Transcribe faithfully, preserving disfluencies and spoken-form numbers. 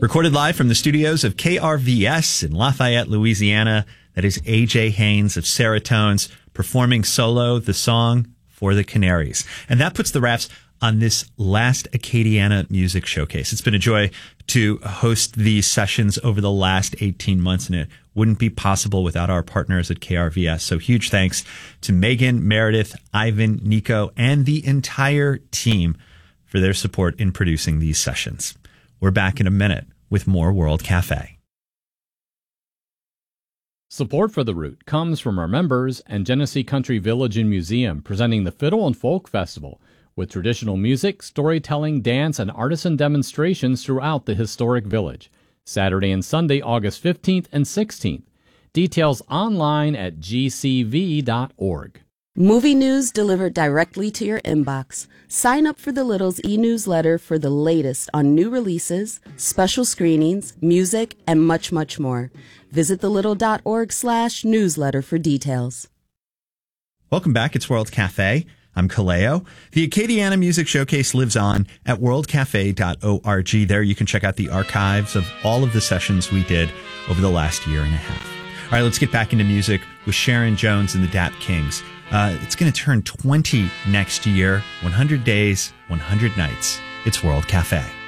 Recorded live from the studios of K R V S in Lafayette, Louisiana, that is A J Haynes of Seratones performing solo the song For the Canaries. And that puts the wraps on this last Acadiana Music Showcase. It's been a joy to host these sessions over the last eighteen months, and it wouldn't be possible without our partners at K R V S. So huge thanks to Megan, Meredith, Ivan, Nico, and the entire team for their support in producing these sessions. We're back in a minute with more World Cafe. Support for The Root comes from our members and Genesee Country Village and Museum, presenting the Fiddle and Folk Festival, with traditional music, storytelling, dance, and artisan demonstrations throughout the historic village. Saturday and Sunday, August fifteenth and sixteenth. Details online at g c v dot org. Movie news delivered directly to your inbox. Sign up for the Little's e-newsletter for the latest on new releases, special screenings, music, and much, much more. Visit thelittle.org slash newsletter for details. Welcome back. It's World Cafe. I'm Kaleo. The Acadiana Music Showcase lives on at world cafe dot org. There you can check out the archives of all of the sessions we did over the last year and a half. All right, let's get back into music with Sharon Jones and the Dap Kings. Uh, it's going to turn twenty next year. one hundred days, one hundred nights. It's World Cafe.